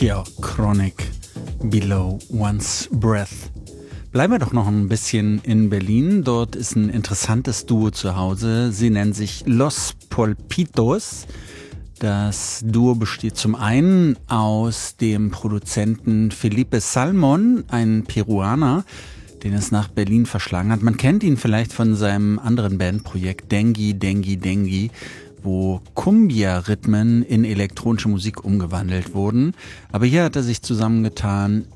Tokyo Chronic, Below One's Breath. Bleiben wir doch noch ein bisschen in Berlin. Dort ist ein interessantes Duo zu Hause. Sie nennen sich Los Polpitos. Das Duo besteht zum einen aus dem Produzenten Felipe Salmon, ein Peruaner, den es nach Berlin verschlagen hat. Man kennt ihn vielleicht von seinem anderen Bandprojekt Dengi, wo Cumbia-Rhythmen in elektronische Musik umgewandelt wurden. Aber hier hat er sich zusammengetan